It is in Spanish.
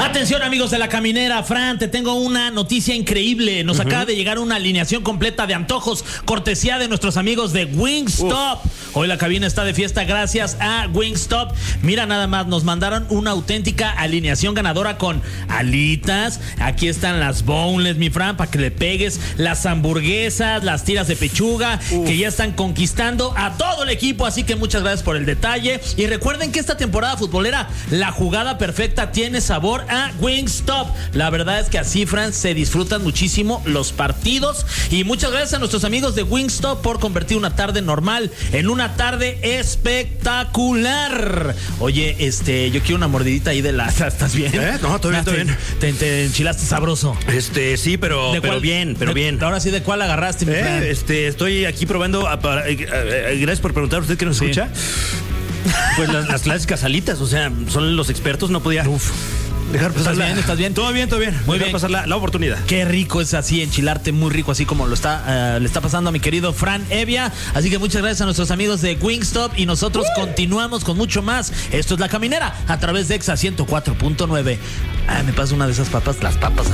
Atención, amigos de La Caminera. Fran, te tengo una noticia increíble. Nos acaba de llegar una alineación completa de antojos, cortesía de nuestros amigos de Wingstop. Hoy la cabina está de fiesta gracias a Wingstop. Mira nada más, nos mandaron una auténtica alineación ganadora con alitas. Aquí están las boneless, mi Fran, para que le pegues. Las hamburguesas, las tiras de pechuga, que ya están conquistando a todo el equipo. Así que muchas gracias por el detalle. Y recuerden que esta temporada futbolera, la jugada perfecta tiene sabor a Wingstop. La verdad es que así, Fran, se disfrutan muchísimo los partidos. Y muchas gracias a nuestros amigos de Wingstop por convertir una tarde normal en una tarde espectacular. Oye, yo quiero una mordidita ahí de la... ¿Estás bien? No, todo bien, todo bien. Te enchilaste sabroso. Sí, pero bien. Ahora sí, ¿de cuál agarraste, mi Fran? Estoy aquí probando. Gracias por preguntar, ¿usted que nos escucha? Pues las clásicas alitas, o sea, son los expertos, no podía dejar pasar. ¿Estás bien? Todo bien. Muy bien. Pasar la oportunidad. Qué rico es así, enchilarte muy rico, así como le está pasando a mi querido Fran Evia. Así que muchas gracias a nuestros amigos de Wingstop y nosotros continuamos con mucho más. Esto es La Caminera a través de Exa 104.9. Me pasa una de esas papas, las papas.